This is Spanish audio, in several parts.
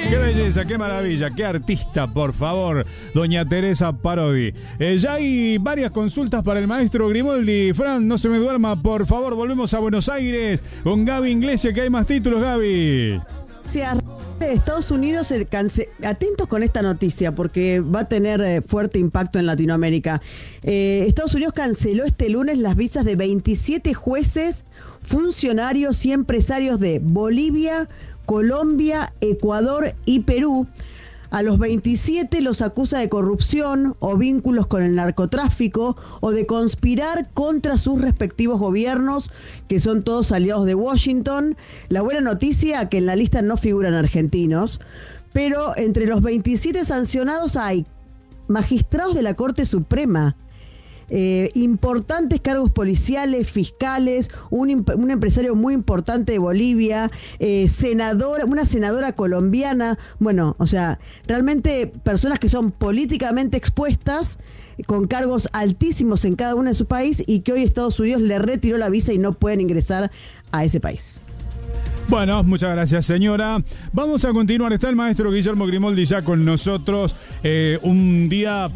Qué belleza, qué maravilla, qué artista, por favor, doña Teresa Parodi. Ya hay varias consultas para el maestro Grimoldi. Fran, no se me duerma, por favor, volvemos a Buenos Aires con Gaby Iglesias, que hay más títulos, Gaby. Estados Unidos, atentos con esta noticia porque va a tener fuerte impacto en Latinoamérica. Estados Unidos canceló este lunes las visas de 27 jueces, funcionarios y empresarios de Bolivia, Colombia, Ecuador y Perú. A los 27 los acusa de corrupción o vínculos con el narcotráfico o de conspirar contra sus respectivos gobiernos, que son todos aliados de Washington. La buena noticia, que en la lista no figuran argentinos, pero entre los 27 sancionados hay magistrados de la Corte Suprema, importantes cargos policiales, fiscales, un empresario muy importante de Bolivia, una senadora colombiana. Bueno, o sea, realmente personas que son políticamente expuestas, con cargos altísimos en cada uno de su país, y que hoy Estados Unidos le retiró la visa y no pueden ingresar a ese país. Bueno, muchas gracias, señora. Vamos a continuar. Está el maestro Guillermo Grimoldi ya con nosotros. Un día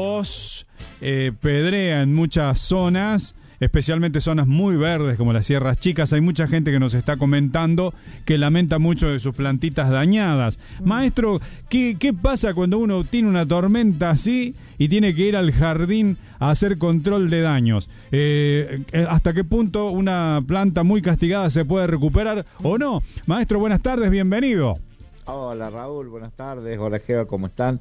pedrea en muchas zonas, especialmente zonas muy verdes como las Sierras Chicas. Hay mucha gente que nos está comentando que lamenta mucho de sus plantitas dañadas. Maestro, ¿qué pasa cuando uno tiene una tormenta así y tiene que ir al jardín a hacer control de daños? ¿Hasta qué punto una planta muy castigada se puede recuperar o no? Maestro, buenas tardes, bienvenido. Hola Raúl, buenas tardes. Hola Geva, ¿cómo están?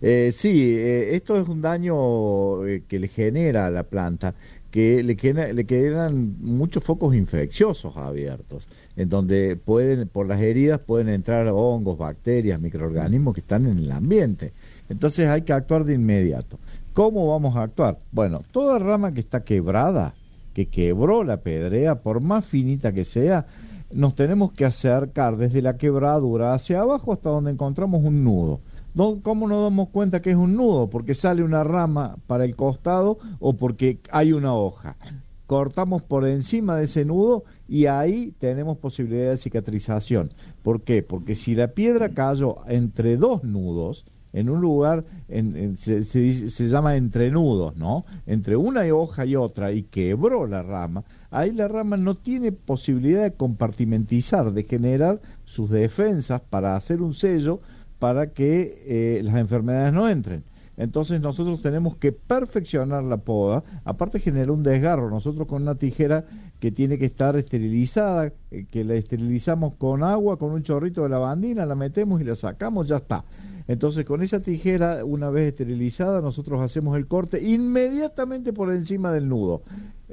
Esto es un daño que le genera a la planta, que le quedan muchos focos infecciosos abiertos, en donde por las heridas pueden entrar hongos, bacterias, microorganismos que están en el ambiente. Entonces hay que actuar de inmediato. ¿Cómo vamos a actuar? Bueno, toda rama que está quebrada, que quebró la pedrea, por más finita que sea, nos tenemos que acercar desde la quebradura hacia abajo hasta donde encontramos un nudo. ¿Cómo nos damos cuenta que es un nudo? Porque sale una rama para el costado o porque hay una hoja. Cortamos por encima de ese nudo y ahí tenemos posibilidad de cicatrización. ¿Por qué? Porque si la piedra cayó entre dos nudos, en un lugar, se llama entrenudos, ¿no? Entre una hoja y otra, y quebró la rama, ahí la rama no tiene posibilidad de compartimentizar, de generar sus defensas para hacer un sello para que las enfermedades no entren. Entonces nosotros tenemos que perfeccionar la poda, aparte genera un desgarro. Nosotros con una tijera que tiene que estar esterilizada, que la esterilizamos con agua, con un chorrito de lavandina, la metemos y la sacamos, ya está. Entonces con esa tijera, una vez esterilizada, nosotros hacemos el corte inmediatamente por encima del nudo,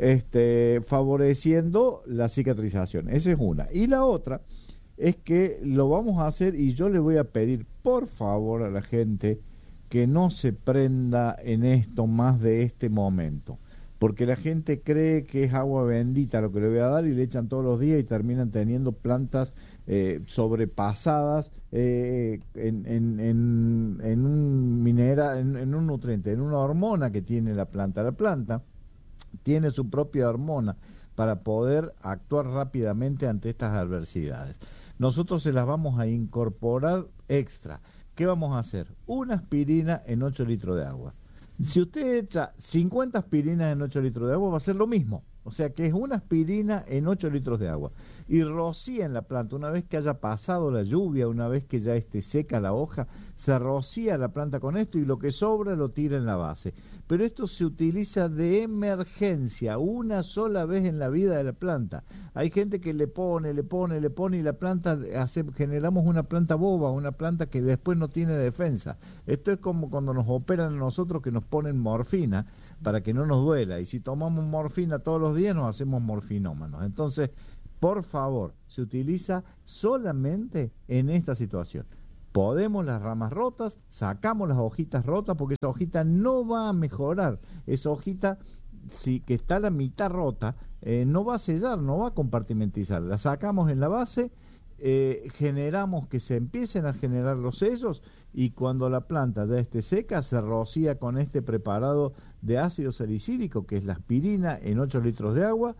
favoreciendo la cicatrización. Esa es una. Y la otra es que lo vamos a hacer, y yo le voy a pedir por favor a la gente que no se prenda en esto más de este momento, porque la gente cree que es agua bendita lo que le voy a dar y le echan todos los días y terminan teniendo plantas sobrepasadas en un mineral, en un nutriente, en una hormona que tiene la planta. La planta tiene su propia hormona para poder actuar rápidamente ante estas adversidades. Nosotros se las vamos a incorporar extra. ¿Qué vamos a hacer? Una aspirina en 8 litros de agua. Si usted echa 50 aspirinas en 8 litros de agua, va a ser lo mismo. O sea que es una aspirina en 8 litros de agua. Y rocía en la planta, una vez que haya pasado la lluvia, una vez que ya esté seca la hoja, se rocía la planta con esto y lo que sobra lo tira en la base. Pero esto se utiliza de emergencia, una sola vez en la vida de la planta. Hay gente que le pone y la planta, generamos una planta boba, una planta que después no tiene defensa. Esto es como cuando nos operan a nosotros, que nos ponen morfina para que no nos duela. Y si tomamos morfina todos los días nos hacemos morfinómanos. Entonces, por favor, se utiliza solamente en esta situación. Podemos las ramas rotas, sacamos las hojitas rotas, porque esa hojita no va a mejorar. Esa hojita, que está a la mitad rota, no va a sellar, no va a compartimentizar. La sacamos en la base, generamos que se empiecen a generar los sellos, y cuando la planta ya esté seca, se rocía con este preparado de ácido salicílico, que es la aspirina, en 8 litros de agua,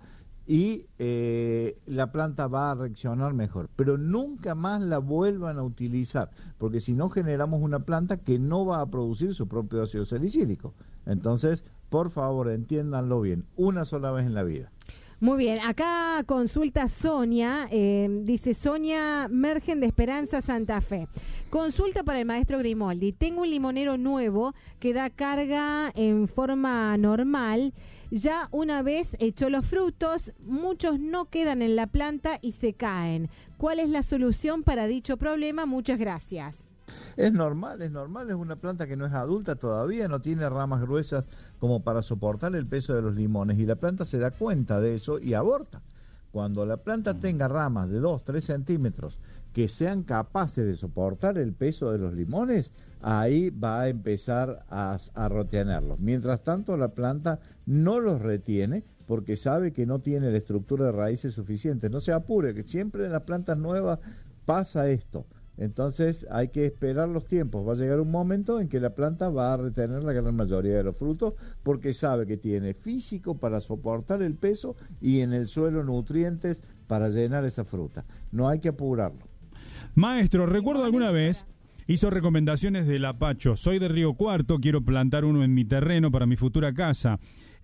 y la planta va a reaccionar mejor, pero nunca más la vuelvan a utilizar, porque si no generamos una planta que no va a producir su propio ácido salicílico. Entonces, por favor, entiéndanlo bien, una sola vez en la vida. Muy bien, acá consulta Sonia, dice Sonia Mergen de Esperanza Santa Fe. Consulta para el maestro Grimoldi. Tengo un limonero nuevo que da carga en forma normal. Ya una vez echó los frutos, muchos no quedan en la planta y se caen. ¿Cuál es la solución para dicho problema? Muchas gracias. Es normal, es una planta que no es adulta todavía, no tiene ramas gruesas como para soportar el peso de los limones y la planta se da cuenta de eso y aborta. Cuando la planta tenga ramas de 2-3 centímetros que sean capaces de soportar el peso de los limones, ahí va a empezar a retenerlos. Mientras tanto, la planta no los retiene porque sabe que no tiene la estructura de raíces suficiente. No se apure, que siempre en las plantas nuevas pasa esto. Entonces hay que esperar los tiempos. Va a llegar un momento en que la planta va a retener la gran mayoría de los frutos porque sabe que tiene físico para soportar el peso y en el suelo nutrientes para llenar esa fruta. No hay que apurarlo. Maestro, recuerdo alguna vez hizo recomendaciones del apacho. Soy de Río Cuarto, quiero plantar uno en mi terreno para mi futura casa.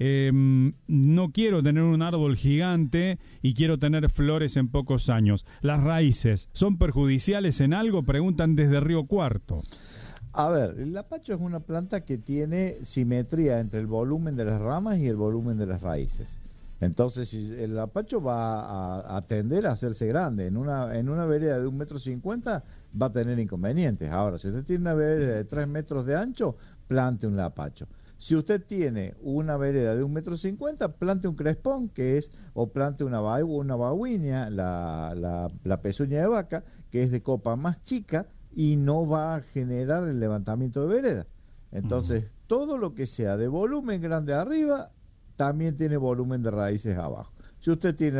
No quiero tener un árbol gigante y quiero tener flores en pocos años. ¿Las raíces son perjudiciales en algo? Preguntan desde Río Cuarto. A ver, el apacho es una planta que tiene simetría entre el volumen de las ramas y el volumen de las raíces. Entonces, si el apacho va a tender a hacerse grande, en una vereda de 1,50 m va a tener inconvenientes. Ahora, si usted tiene una vereda de 3 metros de ancho, plante un apacho. Si usted tiene una vereda de 1,50 m, plante un crespón, o plante una baguinia, la pezuña de vaca, que es de copa más chica y no va a generar el levantamiento de vereda. Entonces, todo lo que sea de volumen grande arriba, también tiene volumen de raíces abajo. Si usted tiene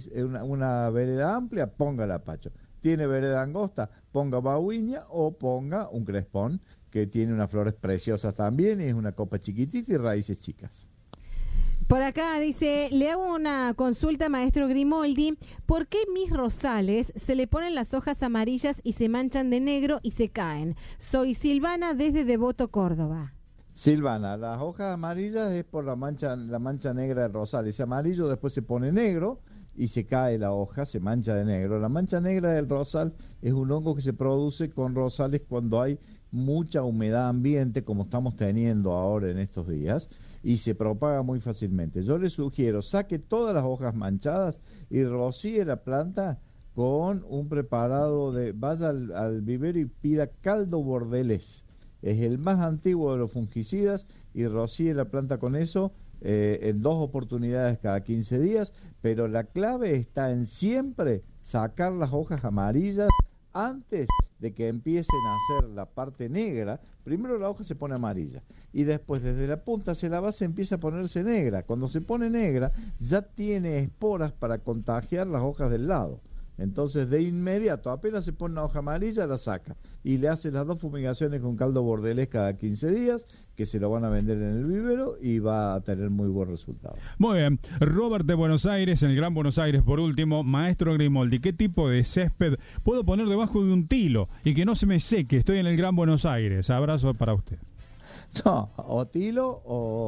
una vereda amplia, ponga el apacho. Tiene vereda angosta, ponga baguinia o ponga un crespón, que tiene unas flores preciosas también, y es una copa chiquitita y raíces chicas. Por acá dice, le hago una consulta, maestro Grimoldi, ¿por qué mis rosales se le ponen las hojas amarillas y se manchan de negro y se caen? Soy Silvana desde Devoto, Córdoba. Silvana, las hojas amarillas es por la mancha negra del rosal. Ese amarillo después se pone negro y se cae la hoja, se mancha de negro. La mancha negra del rosal es un hongo que se produce con rosales cuando hay mucha humedad ambiente, como estamos teniendo ahora en estos días, y se propaga muy fácilmente. Yo le sugiero, saque todas las hojas manchadas y rocíe la planta con un preparado vaya al vivero y pida caldo bordelés. Es el más antiguo de los fungicidas y rocíe la planta con eso en 2 oportunidades cada 15 días, pero la clave está en siempre sacar las hojas amarillas antes de que empiecen a hacer la parte negra. Primero la hoja se pone amarilla y después desde la punta hacia la base empieza a ponerse negra. Cuando se pone negra ya tiene esporas para contagiar las hojas del lado. Entonces de inmediato, apenas se pone una hoja amarilla, la saca y le hace las 2 fumigaciones con caldo bordelés cada 15 días, que se lo van a vender en el vivero y va a tener muy buen resultado. Muy bien. Robert de Buenos Aires, en el Gran Buenos Aires, por último. Maestro Grimoldi, ¿qué tipo de césped puedo poner debajo de un tilo y que no se me seque? Estoy en el Gran Buenos Aires. Abrazo para usted. No, o tilo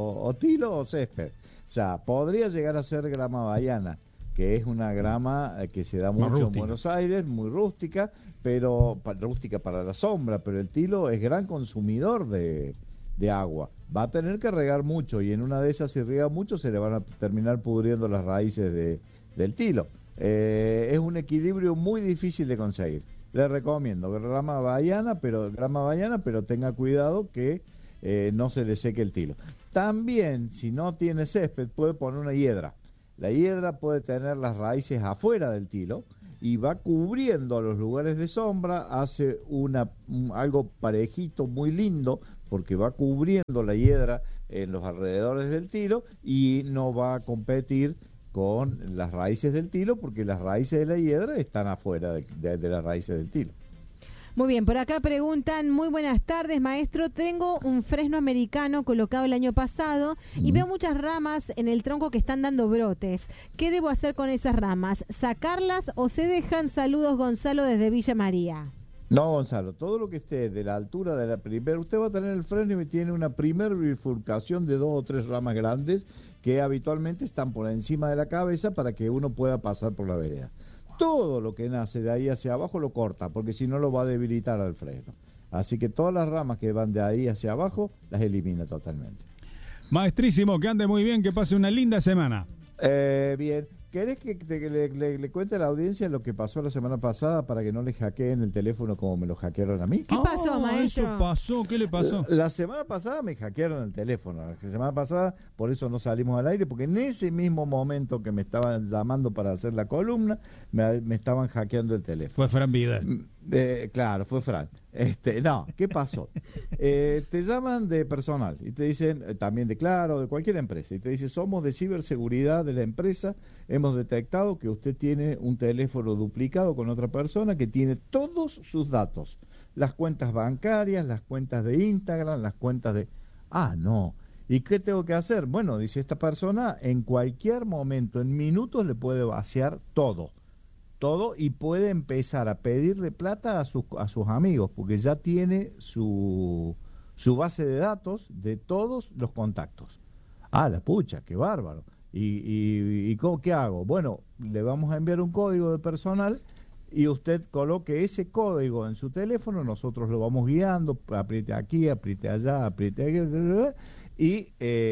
o césped. O sea, podría llegar a ser grama bahiana, que es una grama que se da mucho en Buenos Aires, muy rústica, pero rústica para la sombra, pero el tilo es gran consumidor de agua. Va a tener que regar mucho y en una de esas, si riega mucho, se le van a terminar pudriendo las raíces del tilo. Es un equilibrio muy difícil de conseguir. Le recomiendo grama bahiana, pero tenga cuidado que no se le seque el tilo. También, si no tiene césped, puede poner una hiedra. La hiedra puede tener las raíces afuera del tilo y va cubriendo los lugares de sombra, hace algo parejito, muy lindo, porque va cubriendo la hiedra en los alrededores del tilo y no va a competir con las raíces del tilo, porque las raíces de la hiedra están afuera de las raíces del tilo. Muy bien, por acá preguntan, muy buenas tardes, maestro. Tengo un fresno americano colocado el año pasado y veo muchas ramas en el tronco que están dando brotes. ¿Qué debo hacer con esas ramas? ¿Sacarlas o se dejan? Saludos, Gonzalo, desde Villa María. No, Gonzalo, todo lo que esté de la altura de la primera, usted va a tener el freno y tiene una primera bifurcación de 2 o 3 ramas grandes que habitualmente están por encima de la cabeza para que uno pueda pasar por la vereda. Todo lo que nace de ahí hacia abajo lo corta, porque si no lo va a debilitar al freno. Así que todas las ramas que van de ahí hacia abajo las elimina totalmente. Maestrísimo, que ande muy bien, que pase una linda semana. Bien. ¿Querés que le cuente a la audiencia lo que pasó la semana pasada para que no le hackeen el teléfono como me lo hackearon a mí? ¿Qué pasó, maestro? Eso pasó, ¿qué le pasó? La semana pasada me hackearon el teléfono. La semana pasada, por eso no salimos al aire, porque en ese mismo momento que me estaban llamando para hacer la columna, me estaban hackeando el teléfono. Fue Fran Vidal. Claro, fue Fran. No, ¿qué pasó? Te llaman de personal y te dicen, también de Claro, de cualquier empresa, y te dicen, somos de ciberseguridad de la empresa, hemos detectado que usted tiene un teléfono duplicado con otra persona que tiene todos sus datos, las cuentas bancarias, las cuentas de Instagram, las cuentas de... no. ¿Y qué tengo que hacer? Bueno, dice, esta persona en cualquier momento, en minutos, le puede vaciar todo y puede empezar a pedirle plata a sus amigos, porque ya tiene su base de datos de todos los contactos. La pucha, qué bárbaro. ¿Y qué hago? Bueno, le vamos a enviar un código de personal y usted coloque ese código en su teléfono, nosotros lo vamos guiando, apriete aquí, apriete allá, apriete aquí, y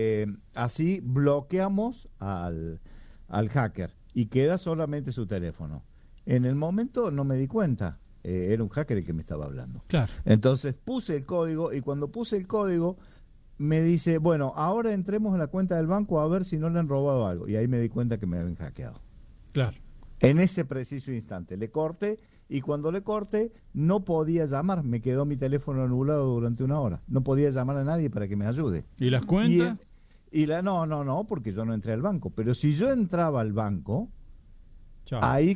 así bloqueamos al hacker y queda solamente su teléfono. En el momento no me di cuenta, era un hacker el que me estaba hablando. Claro. Entonces puse el código y cuando puse el código me dice, bueno, ahora entremos a la cuenta del banco a ver si no le han robado algo. Y ahí me di cuenta que me habían hackeado. Claro. En ese preciso instante le corté y cuando le corté no podía llamar, me quedó mi teléfono anulado durante 1 hora. No podía llamar a nadie para que me ayude. ¿Y las cuentas? No, porque yo no entré al banco. Pero si yo entraba al banco... Chao. Ahí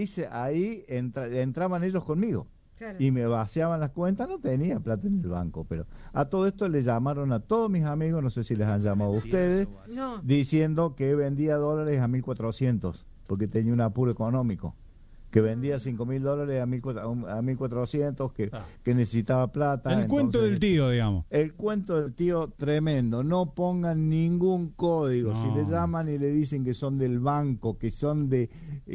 entraban ellos conmigo. Claro. Y me vaciaban las cuentas, no tenía plata en el banco, pero a todo esto le llamaron a todos mis amigos, no sé si les han llamado a ustedes, diciendo que vendía dólares a 1.400, porque tenía un apuro económico, que vendía $5.000 a 1.400, que necesitaba plata. El cuento del tío, digamos. El cuento del tío tremendo. No pongan ningún código. Si le llaman y le dicen que son del banco, que son de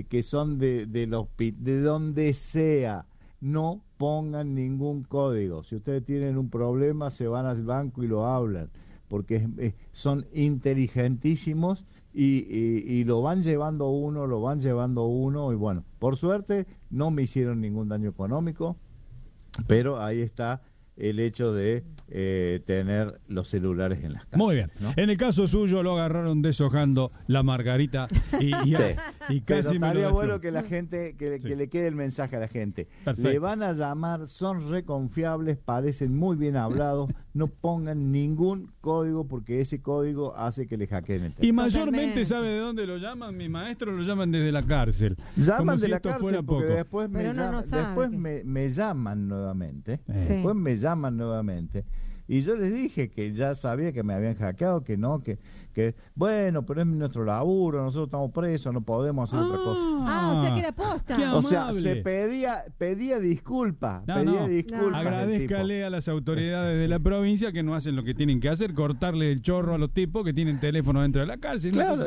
donde sea, no pongan ningún código. Si ustedes tienen un problema, se van al banco y lo hablan, porque son inteligentísimos. Y lo van llevando uno, y bueno, por suerte no me hicieron ningún daño económico, pero ahí está el hecho de tener los celulares en las casas. Muy bien. ¿No? En el caso suyo lo agarraron deshojando la margarita y casi pero estaría bueno que la gente, que le quede el mensaje a la gente. Perfecto. Le van a llamar, son reconfiables, parecen muy bien hablados, no pongan ningún código porque ese código hace que le hackeen el teléfono. Y mayormente, ¿sabe de dónde lo llaman? Mis maestros lo llaman desde la cárcel. Llaman de si la cárcel porque después me llaman nuevamente. Después me llaman nuevamente. Y yo les dije que ya sabía que me habían hackeado, que no, que bueno, pero es nuestro laburo, nosotros estamos presos, no podemos hacer otra cosa. O sea que era posta. O sea, se pedía disculpa. Agradézcale a las autoridades de la provincia que no hacen lo que tienen que hacer, cortarle el chorro a los tipos que tienen teléfono dentro de la cárcel. Claro,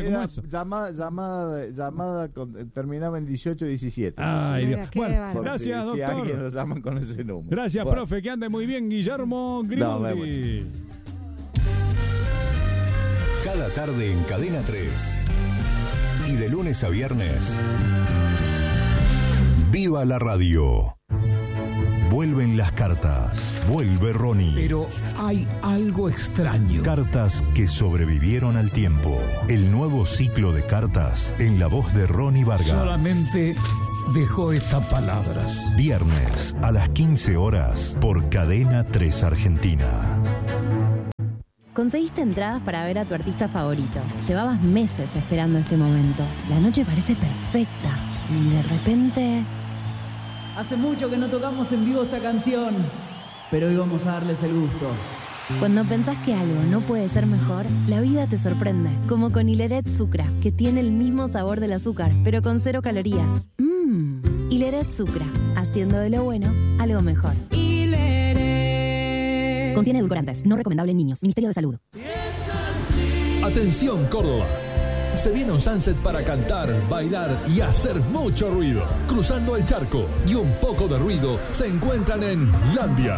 llamada terminaba en 1817. Ay, Dios. Bueno, gracias, doctor. Si alguien lo llaman con ese número. Gracias, profe, que ande muy bien, Guillermo Grimaldi. Cada tarde en Cadena 3 y de lunes a viernes, ¡viva la radio! Vuelven las cartas, vuelve Ronnie. Pero hay algo extraño. Cartas que sobrevivieron al tiempo. El nuevo ciclo de cartas en la voz de Ronnie Vargas. Solamente dejó estas palabras. Viernes a las 15 horas por Cadena 3 Argentina. Conseguiste entradas para ver a tu artista favorito. Llevabas meses esperando este momento. La noche parece perfecta y de repente Hace mucho que no tocamos en vivo esta canción, pero hoy vamos a darles el gusto. Cuando pensás que algo no puede ser mejor, la vida te sorprende. Como con Hileret Sucra, que tiene el mismo sabor del azúcar, pero con 0 calorías. Hileret Sucra, haciendo de lo bueno algo mejor. Hileret. Contiene edulcorantes, no recomendable en niños. Ministerio de Salud. Atención, Córdoba. Se viene un sunset para cantar, bailar y hacer mucho ruido. Cruzando el charco y un poco de ruido se encuentran en Landia.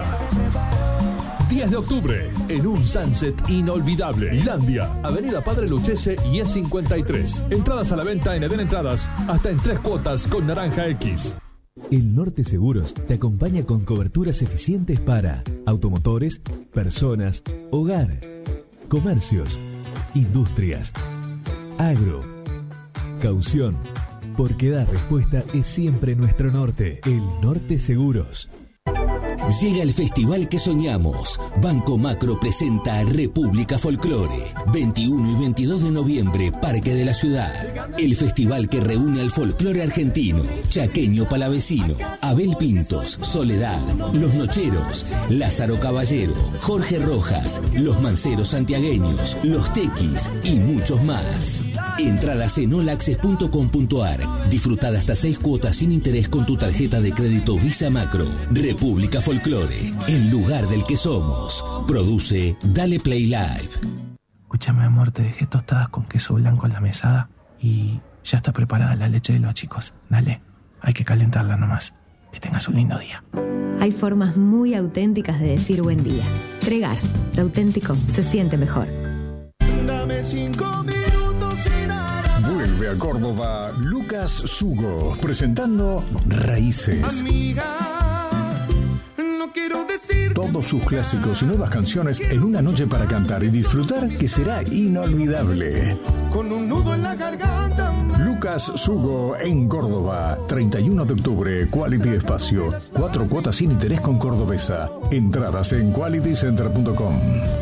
10 de octubre, en un sunset inolvidable. Landia, Avenida Padre Lucchese y E53. Entradas a la venta en Eden Entradas, hasta en 3 cuotas con Naranja X. El Norte Seguros te acompaña con coberturas eficientes para automotores, personas, hogar, comercios, industrias, agro, caución, porque dar respuesta es siempre nuestro norte. El Norte Seguros. Llega el festival que soñamos. Banco Macro presenta República Folclore. 21 y 22 de noviembre, Parque de la Ciudad. El festival que reúne al folclore argentino, chaqueño palavecino, Abel Pintos, Soledad, Los Nocheros, Lázaro Caballero, Jorge Rojas, Los Manceros santiagueños, Los Tequis y muchos más. Entradas en olaccess.com.ar. Disfrutad hasta 6 cuotas sin interés con tu tarjeta de crédito Visa Macro. República Folclore, el lugar del que somos. Produce Dale Play Live. Escúchame, amor, te dejé tostadas con queso blanco en la mesada y ya está preparada la leche de los chicos. Dale, hay que calentarla nomás. Que tengas un lindo día. Hay formas muy auténticas de decir buen día. Regar, lo auténtico se siente mejor. Dame 5 minutos sin nada. Vuelve a Córdoba Lucas Sugo, presentando Raíces. Amiga, no quiero decir todos sus clásicos y nuevas canciones en una noche para cantar y disfrutar que será inolvidable. Con un nudo en la garganta. Lucas Sugo en Córdoba, 31 de octubre, Quality Espacio. 4 cuotas sin interés con Cordobesa. Entradas en qualitycenter.com.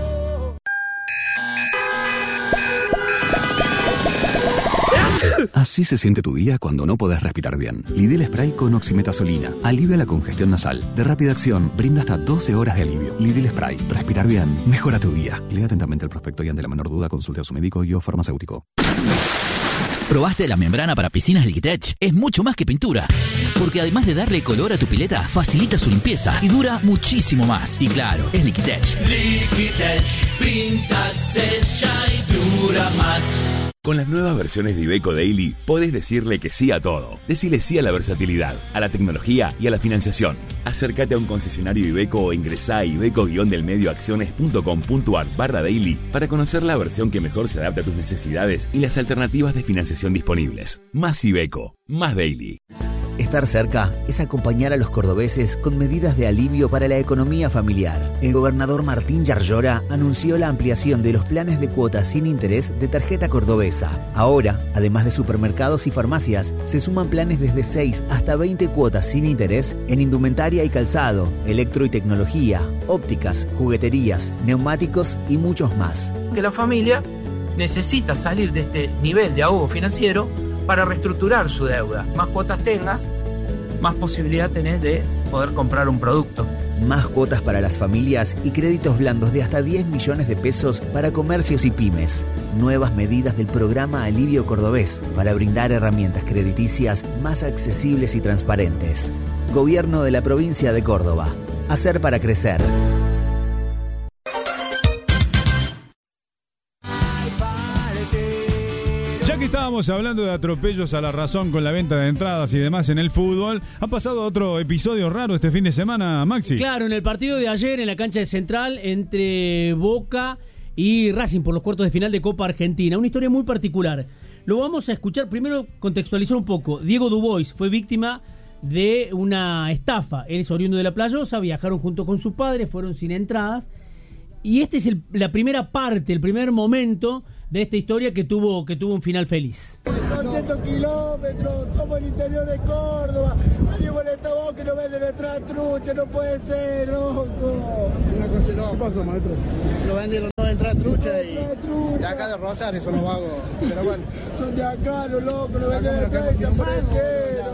Así se siente tu día cuando no podés respirar bien. Lidl Spray con oximetazolina alivia la congestión nasal. De rápida acción, brinda hasta 12 horas de alivio. Lidl Spray. Respirar bien mejora tu día. Lea atentamente el prospecto y ante la menor duda consulte a su médico y o farmacéutico. ¿Probaste la membrana para piscinas Liquitech? Es mucho más que pintura, porque además de darle color a tu pileta, facilita su limpieza y dura muchísimo más. Y claro, es Liquitech. Liquitech, pinta, sella y dura más. Con las nuevas versiones de Iveco Daily, podés decirle que sí a todo. Decile sí a la versatilidad, a la tecnología y a la financiación. Acércate a un concesionario Iveco o ingresá a iveco-delmedioacciones.com.ar/daily para conocer la versión que mejor se adapta a tus necesidades y las alternativas de financiación disponibles. Más Iveco, más Daily. Estar cerca es acompañar a los cordobeses con medidas de alivio para la economía familiar. El gobernador Martín Yarlora anunció la ampliación de los planes de cuotas sin interés de tarjeta cordobesa. Ahora, además de supermercados y farmacias, se suman planes desde 6 hasta 20 cuotas sin interés en indumentaria y calzado, electro y tecnología, ópticas, jugueterías, neumáticos y muchos más. Que la familia necesita salir de este nivel de ahogo financiero para reestructurar su deuda. Más cuotas tengas, más posibilidad tenés de poder comprar un producto. Más cuotas para las familias y créditos blandos de hasta 10 millones de pesos para comercios y pymes. Nuevas medidas del programa Alivio Cordobés para brindar herramientas crediticias más accesibles y transparentes. Gobierno de la provincia de Córdoba. Hacer para crecer. Estábamos hablando de atropellos a la razón con la venta de entradas y demás en el fútbol. Ha pasado otro episodio raro este fin de semana, Maxi. Claro, en el partido de ayer en la cancha de Central entre Boca y Racing por los cuartos de final de Copa Argentina. Una historia muy particular. Lo vamos a escuchar, primero contextualizar un poco. Diego Dubois fue víctima de una estafa. Él es oriundo de La Playosa, viajaron junto con su padre, fueron sin entradas. Y este es la primera parte, el primer momento de esta historia que tuvo un final feliz. 200 kilómetros, somos el interior de Córdoba. Nadie vuelve a esta voz que no vende nuestra trucha, no puede ser, loco. Una cosa no, ¿qué pasa, maestro? Lo venden los entradas trucha y de acá de Rosario son los vagos. Pero bueno, son de acá los locos, no venden entradas y desaparecieron.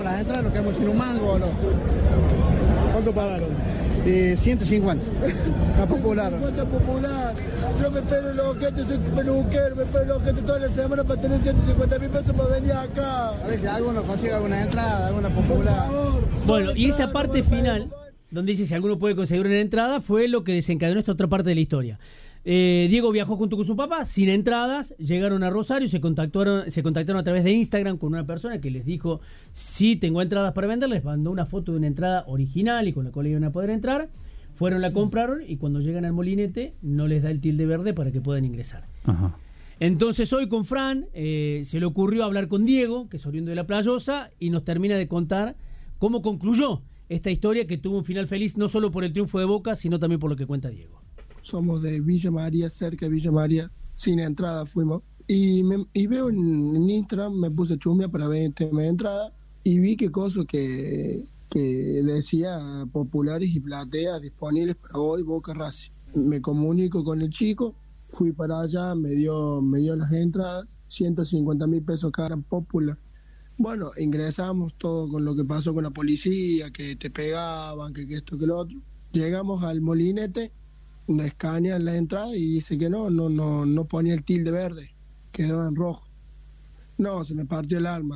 pagamos las entradas, nos quedamos sin un mango. ¿Cuánto pagaron? 150. La popular. 150 popular. Yo me espero los objetos, soy peluquero, me espero los objetos toda la semana para tener 150.000 pesos para venir acá. A ver si alguno consigue alguna entrada, alguna popular. Por favor. Bueno, y esa parte final, donde dice si alguno puede conseguir una entrada, fue lo que desencadenó esta otra parte de la historia. Diego viajó junto con su papá, sin entradas, llegaron a Rosario, se contactaron a través de Instagram con una persona que les dijo, sí, tengo entradas para vender, les mandó una foto de una entrada original y con la cual iban a poder entrar, fueron, la compraron y cuando llegan al molinete no les da el tilde verde para que puedan ingresar. Ajá. Entonces hoy con Fran se le ocurrió hablar con Diego, que es oriundo de La Playosa, y nos termina de contar cómo concluyó esta historia que tuvo un final feliz no solo por el triunfo de Boca, sino también por lo que cuenta Diego. Somos de Villa María, cerca de Villa María, sin entrada fuimos. Y veo en Instagram, me puse chumia para ver el tema de entrada, y vi que cosa que decía populares y plateas disponibles para hoy, Boca Racing. Me comunico con el chico, fui para allá, me dio las entradas, 150.000 pesos cada popular. Bueno, ingresamos todo con lo que pasó con la policía, que te pegaban, que esto, que lo otro. Llegamos al molinete, nos escanean la entrada y dice que no ponía el tilde verde, quedó en rojo. No, se me partió el alma.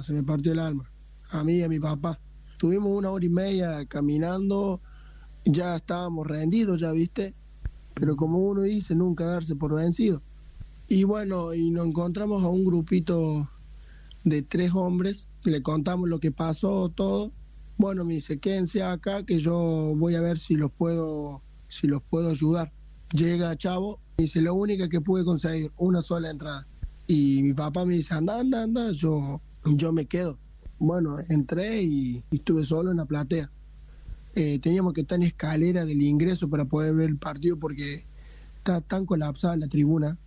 A mí y a mi papá. Tuvimos 1 hora y media caminando, ya estábamos rendidos, ya viste, pero como uno dice, nunca darse por vencido. Y bueno, y nos encontramos a un grupito de 3 hombres, le contamos lo que pasó, todo. Bueno, me dice, quédense acá que yo voy a ver si los puedo ayudar. Llega Chavo, y dice, lo único que pude conseguir, una sola entrada. Y mi papá me dice, anda, yo me quedo. Bueno, entré y estuve solo en la platea. Teníamos que estar en escalera del ingreso para poder ver el partido porque está tan colapsada la tribuna.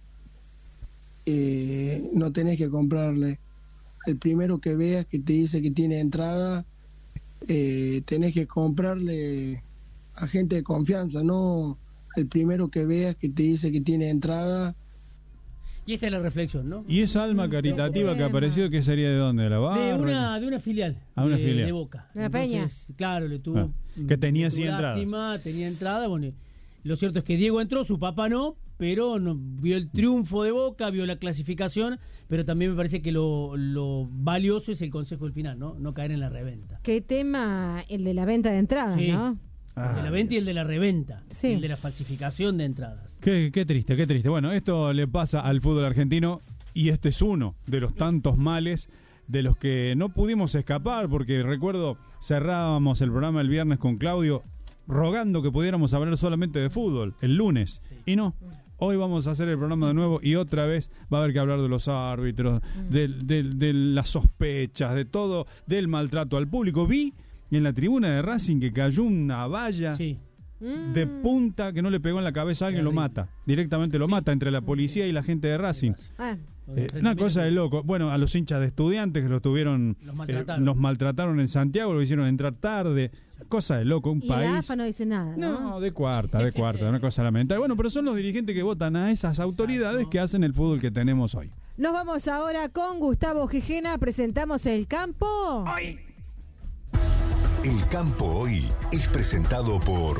No tenés que comprarle. El primero que veas que te dice que tiene entrada, tenés que comprarle a gente de confianza, no el primero que veas que te dice que tiene entrada. Y esta es la reflexión, ¿no? ¿Y esa alma caritativa que apareció, qué sería de dónde? ¿De la barra? De una filial. Una filial. De Boca. De la Peña. Claro, le tuvo... que tenía 100 entradas. Lástima, tenía entrada, bueno... Lo cierto es que Diego entró, su papá no, pero vio el triunfo de Boca, vio la clasificación, pero también me parece que lo valioso es el consejo del final, ¿no? No caer en la reventa. ¿Qué tema? El de la venta de entradas, sí. ¿no? El de la venta y el de la reventa. Sí. El de la falsificación de entradas. Qué triste. Bueno, esto le pasa al fútbol argentino y este es uno de los tantos males de los que no pudimos escapar, porque recuerdo, cerrábamos el programa el viernes con Claudio rogando que pudiéramos hablar solamente de fútbol el lunes, y no. Hoy vamos a hacer el programa de nuevo y otra vez va a haber que hablar de los árbitros, de las sospechas, de todo, del maltrato al público. Vi en la tribuna de Racing que cayó una valla de punta que no le pegó en la cabeza a alguien, lo mata. Directamente lo mata entre la policía y la gente de Racing. Una cosa de loco. Bueno, a los hinchas de Estudiantes que los maltrataron en Santiago, lo hicieron entrar tarde. Cosa de loco, un y país. la AFA no dice nada, ¿no? No, de cuarta, una cosa lamentable. Bueno, pero son los dirigentes que votan a esas autoridades que hacen el fútbol que tenemos hoy. Nos vamos ahora con Gustavo Gijena, presentamos El Campo Hoy. El Campo Hoy es presentado por...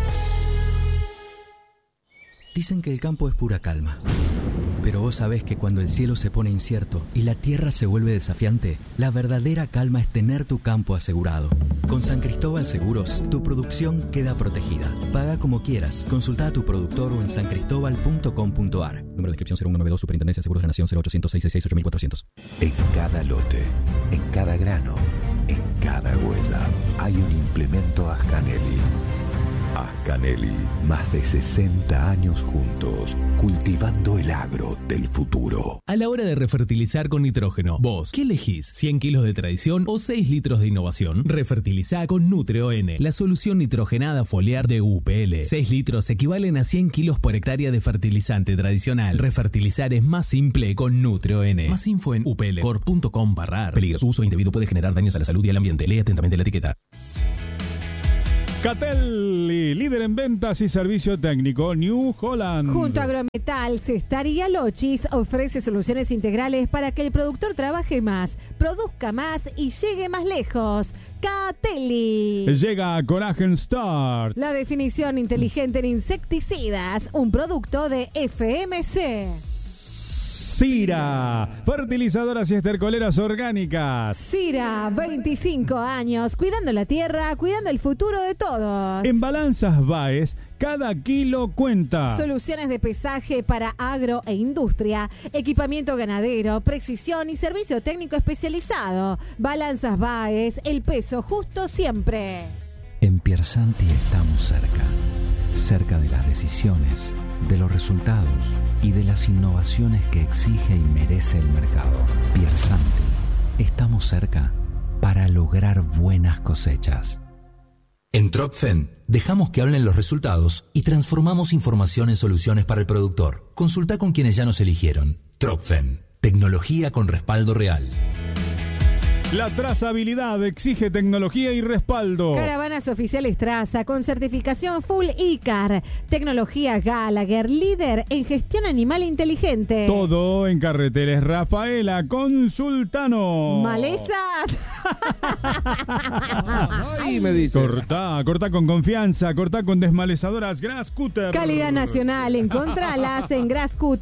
Dicen que el campo es pura calma. Pero vos sabés que cuando el cielo se pone incierto y la tierra se vuelve desafiante, la verdadera calma es tener tu campo asegurado. Con San Cristóbal Seguros, tu producción queda protegida. Paga como quieras. Consulta a tu productor o en sancristobal.com.ar. Número de inscripción 0192, Superintendencia de Seguros de la Nación 0800 666 8400. En cada lote, en cada grano, en cada huella, hay un implemento Ascanelli. Ascanelli, más de 60 años juntos, cultivando el agro del futuro. A la hora de refertilizar con nitrógeno, vos, ¿qué elegís? ¿100 kilos de tradición o 6 litros de innovación? Refertilizá con Nutre-ON, la solución nitrogenada foliar de UPL. 6 litros equivalen a 100 kilos por hectárea de fertilizante tradicional. Refertilizar es más simple con Nutre-ON. Más info en uplcor.com/ar. Peligro, su uso indebido puede generar daños a la salud y al ambiente. Lee atentamente la etiqueta. Catelli, líder en ventas y servicio técnico, New Holland. Junto a Agrometal, Cestar y Alochis ofrece soluciones integrales para que el productor trabaje más, produzca más y llegue más lejos. Catelli. Llega Coragen Start. La definición inteligente en insecticidas, un producto de FMC. Cira, fertilizadoras y estercoleras orgánicas. Cira, 25 años, cuidando la tierra, cuidando el futuro de todos. En Balanzas Baez, cada kilo cuenta. Soluciones de pesaje para agro e industria, equipamiento ganadero, precisión y servicio técnico especializado. Balanzas Baez, el peso justo siempre. En Piersanti estamos cerca de las decisiones, de los resultados y de las innovaciones que exige y merece el mercado. Piersanti, estamos cerca para lograr buenas cosechas. En Tropfen, dejamos que hablen los resultados y transformamos información en soluciones para el productor. Consulta con quienes ya nos eligieron. Tropfen, tecnología con respaldo real. La trazabilidad exige tecnología y respaldo. Caravanas oficiales Traza con certificación Full ICAR. Tecnología Gallagher, líder en gestión animal inteligente. Todo en Carreteles Rafaela con Sultano. ¿Malezas? Ahí me dice. Cortá con confianza, cortá con desmalezadoras Grasscutter. Calidad nacional, encontralas en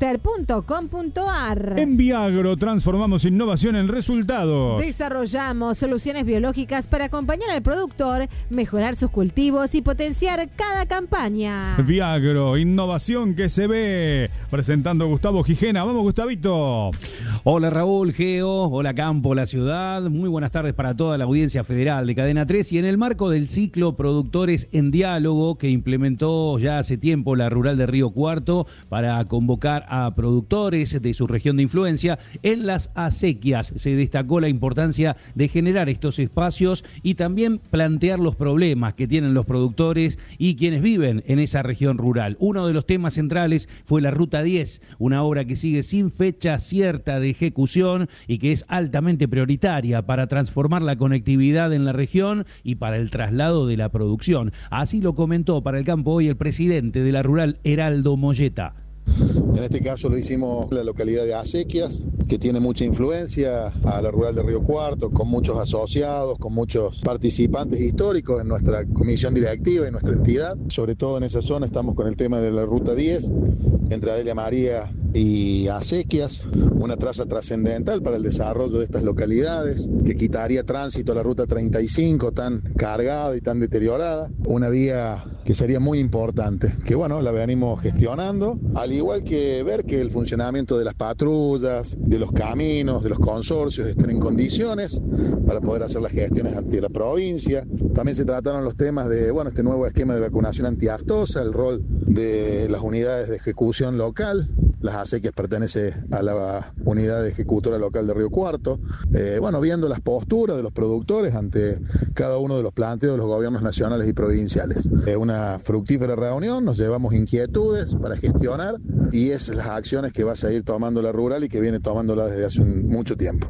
grasscutter.com.ar. En Viagro transformamos innovación en resultados. Desarrollamos soluciones biológicas para acompañar al productor, mejorar sus cultivos y potenciar cada campaña. Viagro, innovación que se ve. Presentando a Gustavo Gijena. Vamos, Gustavito. Hola Raúl, Geo, hola Campo, la ciudad. Muy buenas tardes para toda la audiencia federal de Cadena 3. Y en el marco del ciclo Productores en Diálogo que implementó ya hace tiempo la Rural de Río Cuarto para convocar a productores de su región de influencia, en las acequias se destacó la importancia de generar estos espacios y también plantear los problemas que tienen los productores y quienes viven en esa región rural. Uno de los temas centrales fue la Ruta 10, una obra que sigue sin fecha cierta de ejecución y que es altamente prioritaria para transformar la conectividad en la región y para el traslado de la producción. Así lo comentó para el campo hoy el presidente de la Rural, Heraldo Molleta. En este caso lo hicimos en la localidad de Acequias, que tiene mucha influencia a la Rural de Río Cuarto, con muchos asociados, con muchos participantes históricos en nuestra comisión directiva y nuestra entidad. Sobre todo en esa zona estamos con el tema de la Ruta 10, entre Adelia María y Acequias, una traza trascendental para el desarrollo de estas localidades, que quitaría tránsito a la Ruta 35 tan cargada y tan deteriorada, una vía que sería muy importante, que bueno, la venimos gestionando, al igual que ver que el funcionamiento de las patrullas, de los caminos, de los consorcios estén en condiciones para poder hacer las gestiones ante la provincia. También se trataron los temas de, bueno, este nuevo esquema de vacunación antiaftosa, el rol de las unidades de ejecución local. Las acequias pertenece a la unidad de ejecutora local de Río Cuarto. Bueno, viendo las posturas de los productores ante cada uno de los planteos de los gobiernos nacionales y provinciales. Una fructífera reunión, nos llevamos inquietudes para gestionar y esas son las acciones que va a seguir tomando la Rural y que viene tomándola desde hace mucho tiempo.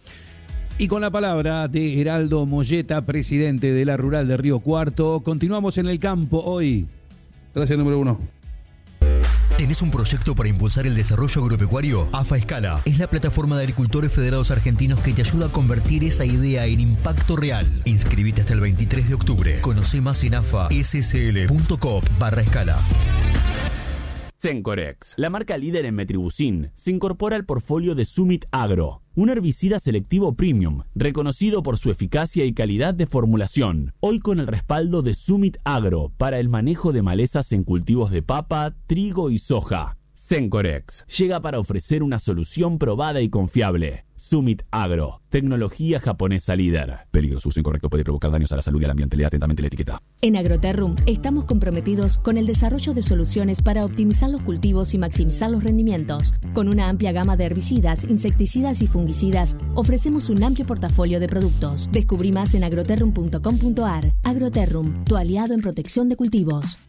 Y con la palabra de Heraldo Molleta, presidente de la Rural de Río Cuarto, continuamos en el campo hoy. Gracias, número 1. ¿Tenés un proyecto para impulsar el desarrollo agropecuario? AFA Escala es la plataforma de agricultores federados argentinos que te ayuda a convertir esa idea en impacto real. Inscribite hasta el 23 de octubre. Conoce más en afassl.coop/escala. Sencorex, la marca líder en metribuzin, se incorpora al portfolio de Summit Agro, un herbicida selectivo premium, reconocido por su eficacia y calidad de formulación, hoy con el respaldo de Summit Agro para el manejo de malezas en cultivos de papa, trigo y soja. Sencorex llega para ofrecer una solución probada y confiable. Summit Agro, tecnología japonesa líder. Peligro, su uso incorrecto puede provocar daños a la salud y al ambiente. Lea atentamente la etiqueta. En Agroterrum estamos comprometidos con el desarrollo de soluciones para optimizar los cultivos y maximizar los rendimientos. Con una amplia gama de herbicidas, insecticidas y fungicidas, ofrecemos un amplio portafolio de productos. Descubrí más en agroterrum.com.ar. Agroterrum, tu aliado en protección de cultivos.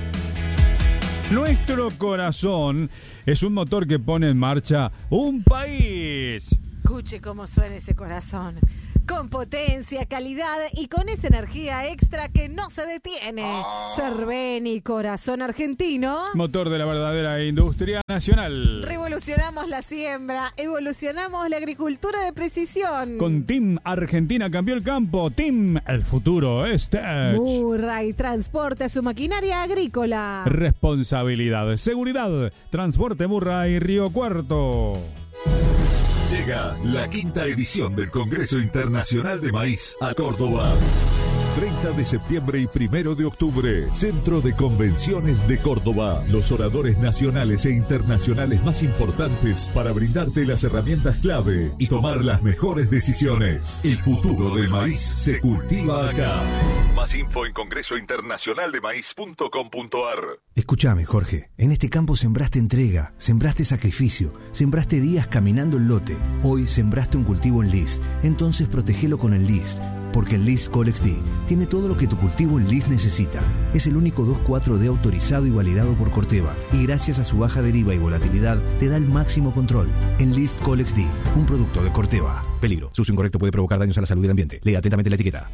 Nuestro corazón es un motor que pone en marcha un país. Escuche cómo suena ese corazón. Con potencia, calidad y con esa energía extra que no se detiene. Cerveni, corazón argentino. Motor de la verdadera industria nacional. Revolucionamos la siembra, evolucionamos la agricultura de precisión. Con Team Argentina cambió el campo. Team, el futuro es Tech. Murray transporta su maquinaria agrícola. Responsabilidad, seguridad, transporte Murray Río Cuarto. Llega la 5ª edición del Congreso Internacional de Maíz a Córdoba. 30 de septiembre y 1 de octubre, Centro de Convenciones de Córdoba. Los oradores nacionales e internacionales más importantes para brindarte las herramientas clave y tomar las mejores decisiones. El futuro del maíz se cultiva acá. Más info en congresointernacionaldemaíz.com.ar. Escúchame, Jorge. En este campo sembraste entrega, sembraste sacrificio, sembraste días caminando el lote. Hoy sembraste un cultivo en List. Entonces protegelo con el List. Porque el List Colex D tiene todo lo que tu cultivo en List necesita. Es el único 2,4-D autorizado y validado por Corteva. Y gracias a su baja deriva y volatilidad, te da el máximo control. En List Colex D, un producto de Corteva. Peligro. Su uso incorrecto puede provocar daños a la salud del ambiente. Lea atentamente la etiqueta.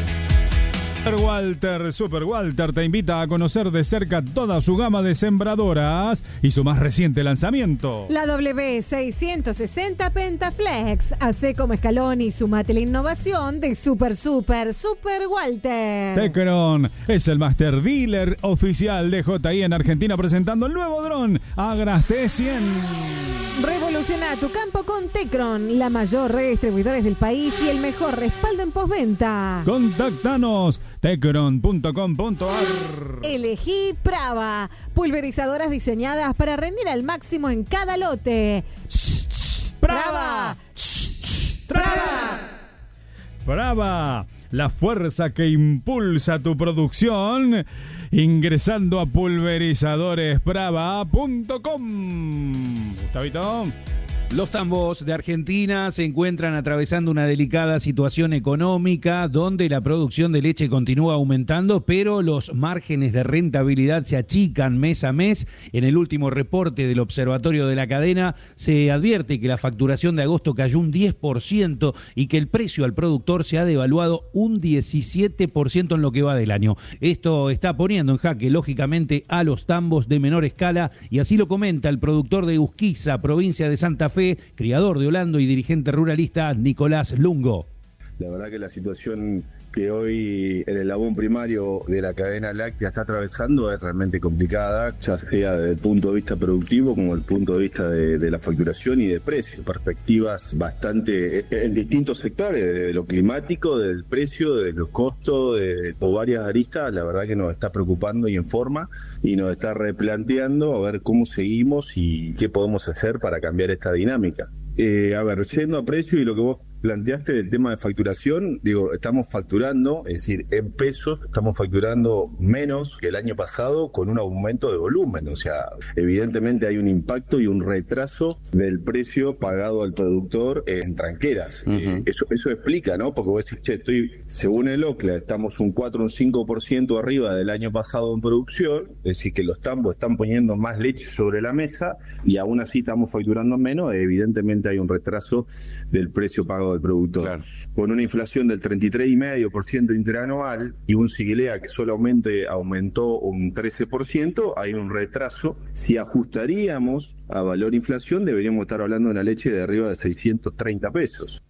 Super Walter te invita a conocer de cerca toda su gama de sembradoras y su más reciente lanzamiento. La W660 Pentaflex. Hacé como escalón y sumate la innovación de Super Walter. Tecron es el master dealer oficial de JI en Argentina, presentando el nuevo dron Agras T100. Revoluciona tu campo con Tecron, la mayor red de distribuidores del país y el mejor respaldo en postventa. Contáctanos tecron.com.ar. Elegí Prava, pulverizadoras diseñadas para rendir al máximo en cada lote. Prava. Prava, la fuerza que impulsa tu producción, ingresando a pulverizadoresprava.com. Gustavito. Los tambos de Argentina se encuentran atravesando una delicada situación económica donde la producción de leche continúa aumentando, pero los márgenes de rentabilidad se achican mes a mes. En el último reporte del Observatorio de la Cadena se advierte que la facturación de agosto cayó un 10% y que el precio al productor se ha devaluado un 17% en lo que va del año. Esto está poniendo en jaque, lógicamente, a los tambos de menor escala, y así lo comenta el productor de Usquiza, provincia de Santa Fe, criador de Holando y dirigente ruralista Nicolás Lungo. La verdad que la situación que hoy el eslabón primario de la cadena láctea está atravesando es realmente complicada, ya sea desde el punto de vista productivo como el punto de vista de la facturación y de precio. Perspectivas bastante en distintos sectores, de lo climático, del precio, de los costos, por varias aristas. La verdad que nos está preocupando y en forma, y nos está replanteando a ver cómo seguimos y qué podemos hacer para cambiar esta dinámica. Yendo a precio y lo que vos planteaste del tema de facturación, estamos facturando, es decir, en pesos, estamos facturando menos que el año pasado con un aumento de volumen. O sea, evidentemente hay un impacto y un retraso del precio pagado al productor en tranqueras. Eso explica, ¿no? Porque vos decís, según el OCLA, estamos un 4 o un 5% arriba del año pasado en producción, es decir, que los tambos están poniendo más leche sobre la mesa y aún así estamos facturando menos. Evidentemente hay un retraso del precio pagado del productor. Claro. Con una inflación del 33,5% interanual y un Sigilea que solamente aumentó un 13%, hay un retraso. Si ajustaríamos a valor inflación, deberíamos estar hablando de una leche de arriba de 630 pesos.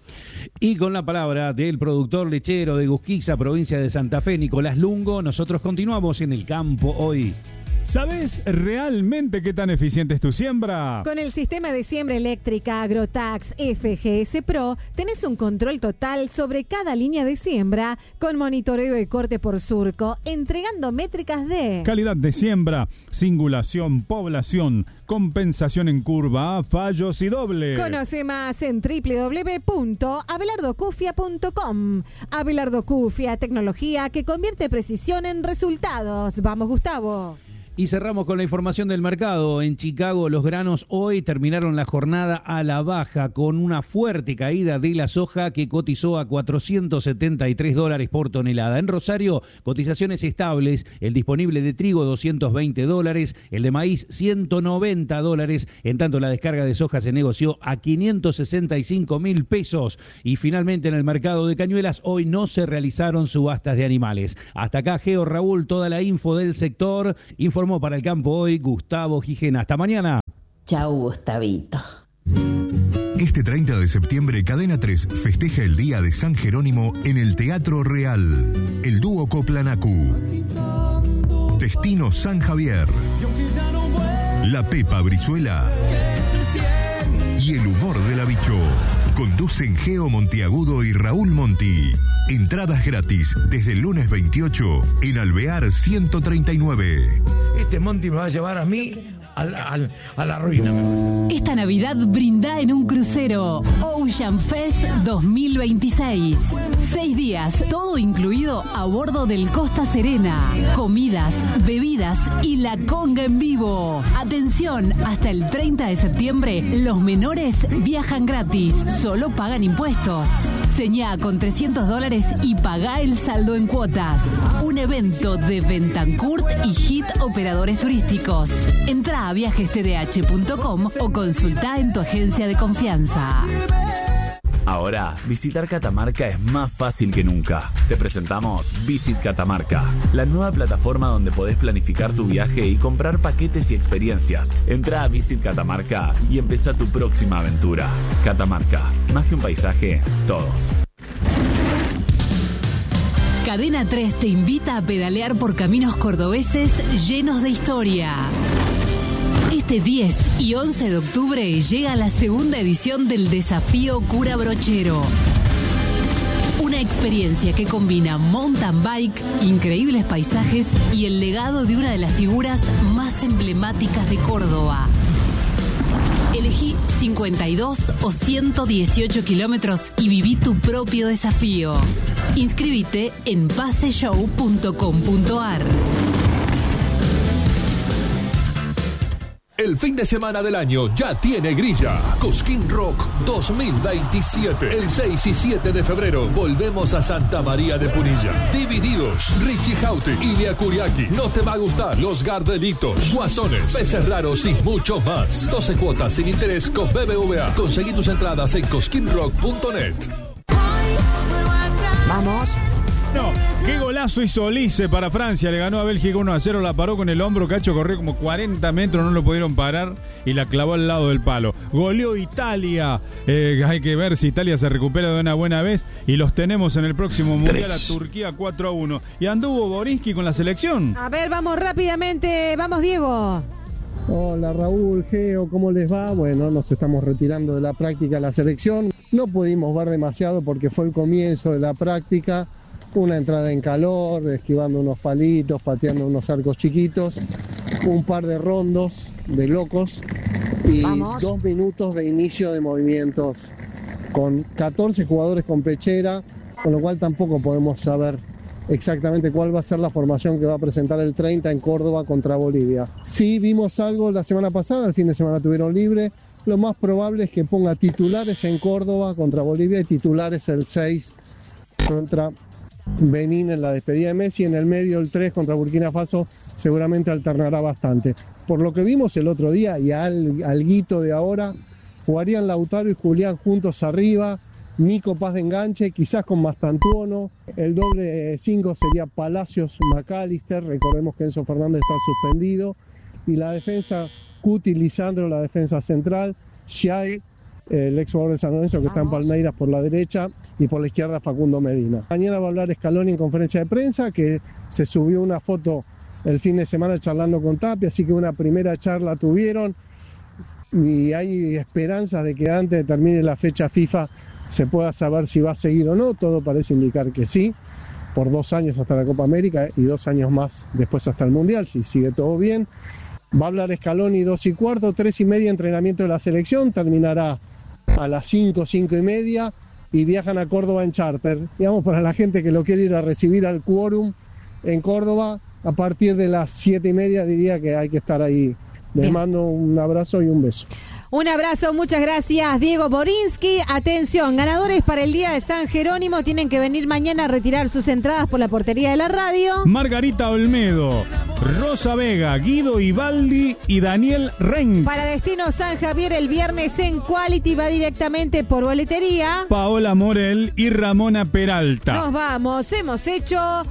Y con la palabra del productor lechero de Usquiza, provincia de Santa Fe, Nicolás Lungo, nosotros continuamos en el campo hoy. ¿Sabes realmente qué tan eficiente es tu siembra? Con el sistema de siembra eléctrica Agrotax FGS Pro tenés un control total sobre cada línea de siembra, con monitoreo y corte por surco, entregando métricas de calidad de siembra, singulación, población, compensación en curva, fallos y dobles. Conoce más en www.abelardocufia.com. Abelardo Cufia, tecnología que convierte precisión en resultados. Vamos, Gustavo. Y cerramos con la información del mercado. En Chicago, los granos hoy terminaron la jornada a la baja con una fuerte caída de la soja que cotizó a $473 por tonelada. En Rosario, cotizaciones estables. El disponible de trigo, $220. El de maíz, $190. En tanto, la descarga de soja se negoció a 565.000 pesos. Y finalmente, en el mercado de cañuelas, hoy no se realizaron subastas de animales. Hasta acá, Geo Raúl, toda la info del sector. Informó para el campo hoy Gustavo Gijena. Hasta mañana. Chau, Gustavito. Este 30 de septiembre, Cadena 3 festeja el Día de San Jerónimo en el Teatro Real. El dúo Coplanacu, Destino San Javier, La Pepa Brizuela y el humor de la Bicho. Conducen Geo Monteagudo y Raúl Monti. Entradas gratis desde el lunes 28 en Alvear 139. Este Monti me va a llevar a mí a la ruina. Esta Navidad brinda en un crucero Ocean Fest 2026. 6 días, todo incluido a bordo del Costa Serena. Comidas, bebidas y la conga en vivo. Atención, hasta el 30 de septiembre, los menores viajan gratis. Solo pagan impuestos. Señá con $300 y pagá el saldo en cuotas. Un evento de Bentancourt y Hit Operadores Turísticos. Entrá a viajestdh.com o consultá en tu agencia de confianza. Ahora, visitar Catamarca es más fácil que nunca. Te presentamos Visit Catamarca, la nueva plataforma donde podés planificar tu viaje y comprar paquetes y experiencias. Entrá a Visit Catamarca y empezá tu próxima aventura. Catamarca, más que un paisaje, todos. Cadena 3 te invita a pedalear por caminos cordobeses llenos de historia. Este 10 y 11 de octubre llega la segunda edición del Desafío Cura Brochero. Una experiencia que combina mountain bike, increíbles paisajes y el legado de una de las figuras más emblemáticas de Córdoba. Elegí 52 o 118 kilómetros y viví tu propio desafío. Inscríbete en paseshow.com.ar. El fin de semana del año ya tiene grilla. Cosquín Rock 2027. El 6 y 7 de febrero volvemos a Santa María de Punilla. Divididos, Richie Houghton, Ilia Kuriaki. No te va a gustar. Los Gardelitos, Guasones, Peces Raros y mucho más. 12 cuotas sin interés con BBVA. Conseguí tus entradas en cosquinrock.net. Vamos. No, qué golazo hizo Olise para Francia, le ganó a Bélgica 1-0, la paró con el hombro, Cacho corrió como 40 metros, no lo pudieron parar y la clavó al lado del palo. Goleó Italia, hay que ver si Italia se recupera de una buena vez y los tenemos en el próximo Mundial a Turquía 4-1. Y anduvo Borinsky con la selección. A ver, vamos rápidamente, vamos Diego. Hola Raúl, Geo, ¿cómo les va? Bueno, nos estamos retirando de la práctica de la selección. No pudimos ver demasiado porque fue el comienzo de la práctica. Una entrada en calor, esquivando unos palitos, pateando unos arcos chiquitos, un par de rondos de locos y 2 minutos de inicio de movimientos con 14 jugadores con pechera, con lo cual tampoco podemos saber exactamente cuál va a ser la formación que va a presentar el 30 en Córdoba contra Bolivia. Sí vimos algo la semana pasada, el fin de semana tuvieron libre, lo más probable es que ponga titulares en Córdoba contra Bolivia y titulares el 6 contra Benín en la despedida de Messi, en el medio el 3 contra Burkina Faso seguramente alternará bastante. Por lo que vimos el otro día y alguito de ahora, jugarían Lautaro y Julián juntos arriba, Nico Paz de enganche, quizás con Mastantuono, el doble 5 sería Palacios McAllister, recordemos que Enzo Fernández está suspendido, y la defensa Cuti Lisandro, la defensa central, Shai, el ex jugador de San Lorenzo que está en Palmeiras por la derecha, y por la izquierda Facundo Medina. Mañana va a hablar Scaloni en conferencia de prensa, que se subió una foto el fin de semana charlando con Tapia, así que una primera charla tuvieron y hay esperanzas de que antes de termine la fecha FIFA se pueda saber si va a seguir o no. Todo parece indicar que sí, por 2 años hasta la Copa América y 2 años más después hasta el Mundial, si sigue todo bien. Va a hablar Scaloni 2:15, 3:30 entrenamiento de la selección, terminará a las 5, 5:30 y viajan a Córdoba en charter. Digamos, para la gente que lo quiere ir a recibir al quórum en Córdoba, a partir de las 7:30 diría que hay que estar ahí. Les mando un abrazo y un beso. Un abrazo, muchas gracias, Diego Borinsky. Atención, ganadores para el Día de San Jerónimo tienen que venir mañana a retirar sus entradas por la portería de la radio. Margarita Olmedo, Rosa Vega, Guido Ibaldi y Daniel Ren. Para Destino San Javier el viernes en Quality va directamente por boletería. Paola Morel y Ramona Peralta. Nos vamos, hemos hecho